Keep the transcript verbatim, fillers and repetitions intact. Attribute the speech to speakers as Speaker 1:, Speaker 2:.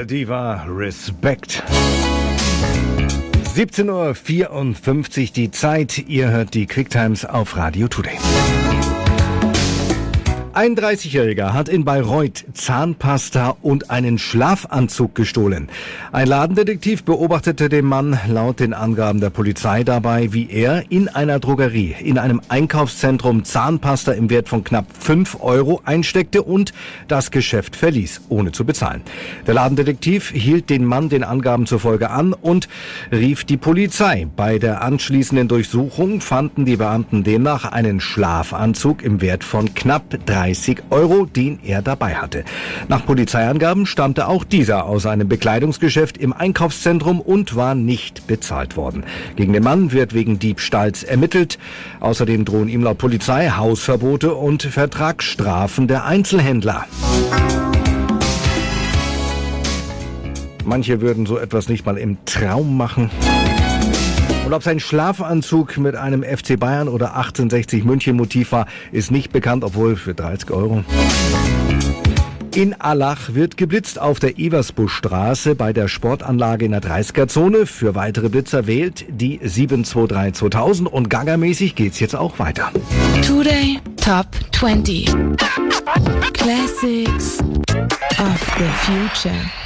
Speaker 1: Die war Respekt. siebzehn Uhr vierundfünfzig die Zeit. Ihr hört die Quicktimes auf Radio Today. Ein dreißigjähriger hat in Bayreuth Zahnpasta und einen Schlafanzug gestohlen. Ein Ladendetektiv beobachtete den Mann laut den Angaben der Polizei dabei, wie er in einer Drogerie, in einem Einkaufszentrum Zahnpasta im Wert von knapp fünf Euro einsteckte und das Geschäft verließ, ohne zu bezahlen. Der Ladendetektiv hielt den Mann den Angaben zufolge an und rief die Polizei. Bei der anschließenden Durchsuchung fanden die Beamten demnach einen Schlafanzug im Wert von knapp dreißig Euro, den er dabei hatte. Nach Polizeiangaben stammte auch dieser aus einem Bekleidungsgeschäft im Einkaufszentrum und war nicht bezahlt worden. Gegen den Mann wird wegen Diebstahls ermittelt. Außerdem drohen ihm laut Polizei Hausverbote und Vertragsstrafen der Einzelhändler. Manche würden so etwas nicht mal im Traum machen. Und ob sein Schlafanzug mit einem F C Bayern oder achtzehnhundertsechzig München Motiv war, ist nicht bekannt, obwohl für dreißig Euro. In Allach wird geblitzt auf der Eversbuschstraße bei der Sportanlage in der dreißiger-Zone. Für weitere Blitzer wählt die sieben zwei drei zweitausend und Gaga-mäßig geht's jetzt auch weiter.
Speaker 2: Today Top zwanzig Classics of the Future.